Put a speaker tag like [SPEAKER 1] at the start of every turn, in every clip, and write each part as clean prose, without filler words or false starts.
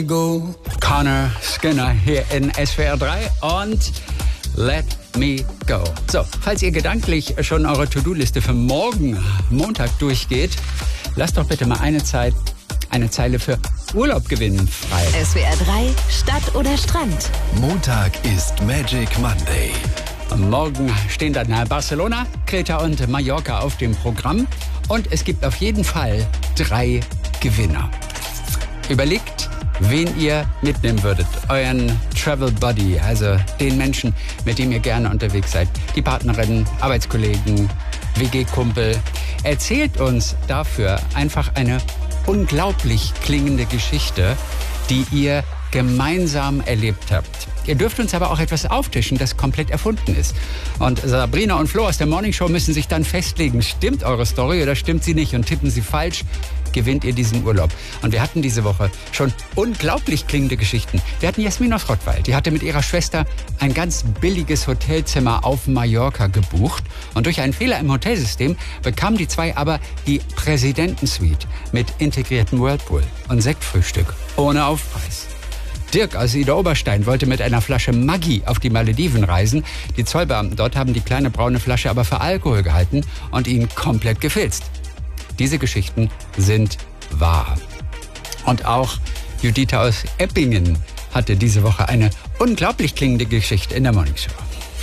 [SPEAKER 1] Go. Connor Skinner hier in SWR 3 und Let Me Go. So, falls ihr gedanklich schon eure To-Do-Liste für morgen, Montag, durchgeht, lasst doch bitte mal eine Zeile für Urlaub gewinnen frei.
[SPEAKER 2] SWR 3, Stadt oder Strand?
[SPEAKER 3] Montag ist Magic Monday.
[SPEAKER 1] Morgen stehen dann Barcelona, Kreta und Mallorca auf dem Programm. Und es gibt auf jeden Fall 3 Gewinner. Überlegt, wen ihr mitnehmen würdet. Euren Travel Buddy, also den Menschen, mit dem ihr gerne unterwegs seid. Die Partnerin, Arbeitskollegen, WG-Kumpel. Erzählt uns dafür einfach eine unglaublich klingende Geschichte, die ihr gemeinsam erlebt habt. Ihr dürft uns aber auch etwas auftischen, das komplett erfunden ist. Und Sabrina und Flo aus der Morning Show müssen sich dann festlegen, stimmt eure Story oder stimmt sie nicht? Und tippen sie falsch, gewinnt ihr diesen Urlaub. Und wir hatten diese Woche schon unglaublich klingende Geschichten. Wir hatten Jasmin aus Rottweil, die hatte mit ihrer Schwester ein ganz billiges Hotelzimmer auf Mallorca gebucht. Und durch einen Fehler im Hotelsystem bekamen die 2 aber die Präsidentensuite mit integriertem Whirlpool und Sektfrühstück ohne Aufpreis. Dirk aus Idar-Oberstein wollte mit einer Flasche Maggi auf die Malediven reisen. Die Zollbeamten dort haben die kleine braune Flasche aber für Alkohol gehalten und ihn komplett gefilzt. Diese Geschichten sind wahr. Und auch Juditha aus Eppingen hatte diese Woche eine unglaublich klingende Geschichte in der Morning Show.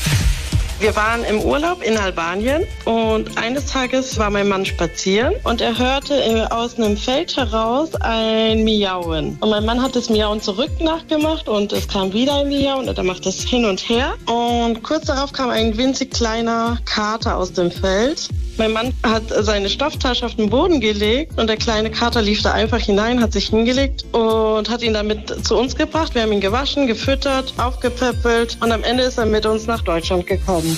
[SPEAKER 4] Wir waren im Urlaub in Albanien und eines Tages war mein Mann spazieren und er hörte aus einem Feld heraus ein Miauen. Und mein Mann hat das Miauen zurück nachgemacht und es kam wieder ein Miauen und er macht das hin und her. Und kurz darauf kam ein winzig kleiner Kater aus dem Feld. Mein Mann hat seine Stofftasche auf den Boden gelegt und der kleine Kater lief da einfach hinein, hat sich hingelegt und hat ihn damit zu uns gebracht. Wir haben ihn gewaschen, gefüttert, aufgepäppelt und am Ende ist er mit uns nach Deutschland gekommen.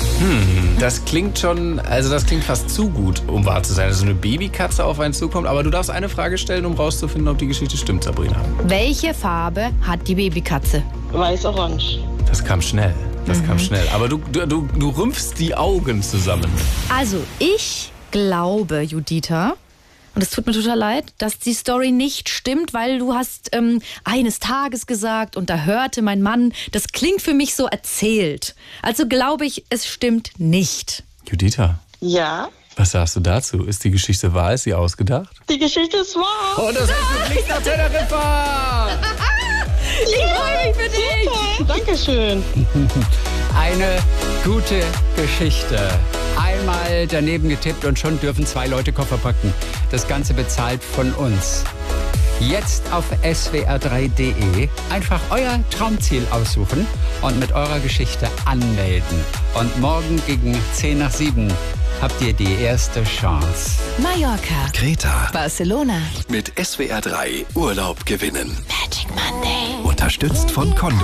[SPEAKER 5] Das klingt fast zu gut, um wahr zu sein, dass so eine Babykatze auf einen zukommt. Aber du darfst eine Frage stellen, um rauszufinden, ob die Geschichte stimmt, Sabrina.
[SPEAKER 2] Welche Farbe hat die Babykatze?
[SPEAKER 4] Weiß-orange.
[SPEAKER 5] Das kam schnell. Aber du rümpfst die Augen zusammen.
[SPEAKER 2] Also, ich glaube, Juditha, und es tut mir total leid, dass die Story nicht stimmt, weil du hast eines Tages gesagt und da hörte mein Mann, das klingt für mich so erzählt. Also glaube ich, es stimmt nicht.
[SPEAKER 5] Juditha?
[SPEAKER 4] Ja?
[SPEAKER 5] Was sagst du dazu? Ist die Geschichte wahr? Ist sie ausgedacht?
[SPEAKER 4] Die Geschichte ist wahr.
[SPEAKER 5] Und das heißt, du fliegst nach Teneriffa!
[SPEAKER 2] Ich freue mich für dich!
[SPEAKER 4] Super. Dankeschön.
[SPEAKER 1] Eine gute Geschichte. Einmal daneben getippt und schon dürfen 2 Leute Koffer packen. Das Ganze bezahlt von uns. Jetzt auf swr3.de einfach euer Traumziel aussuchen und mit eurer Geschichte anmelden. Und morgen gegen 6:50 habt ihr die erste Chance.
[SPEAKER 2] Mallorca,
[SPEAKER 3] Kreta.
[SPEAKER 2] Barcelona.
[SPEAKER 3] Mit SWR 3 Urlaub gewinnen.
[SPEAKER 2] Magic Monday.
[SPEAKER 3] Unterstützt von Kondo.